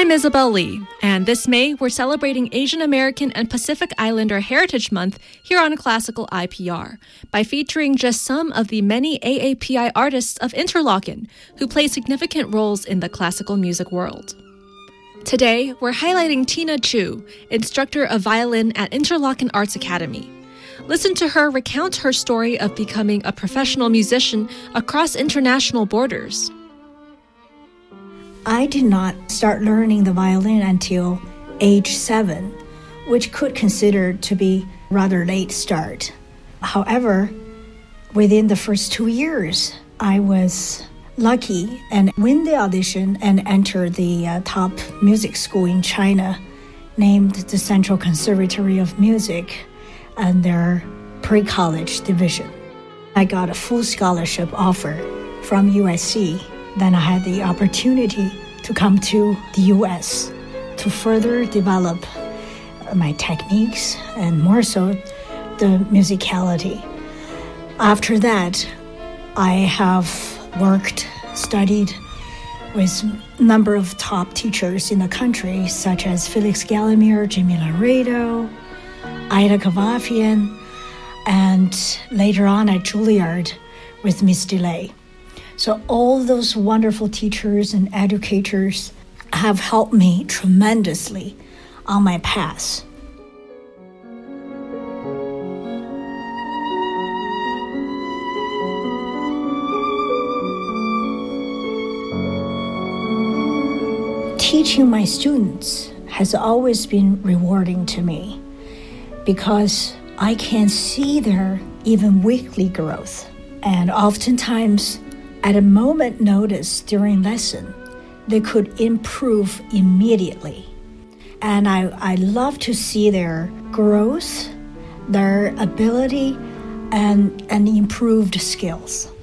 I'm Isabel Lee, and this May we're celebrating Asian American and Pacific Islander Heritage Month here on Classical IPR by featuring just some of the many AAPI artists of Interlochen who play significant roles in the classical music world. Today, we're highlighting Tina Chu, instructor of violin at Interlochen Arts Academy. Listen to her recount her story of becoming a professional musician across international borders. I did not start learning the violin until age 7, which could consider to be rather late start. However, within the first 2 years, I was lucky and win the audition and enter the top music school in China, named the Central Conservatory of Music and their pre-college division. I got a full scholarship offer from USC. Then I had the opportunity to come to the U.S. to further develop my techniques and more so the musicality. After that, I have studied with a number of top teachers in the country, such as Felix Gallimere, Jimmy Laredo, Ida Kavafian, and later on at Juilliard with Miss DeLay. So all those wonderful teachers and educators have helped me tremendously on my path. Teaching my students has always been rewarding to me because I can see their even weekly growth. And oftentimes, at a moment notice during lesson, they could improve immediately. And I love to see their growth, their ability, and improved skills.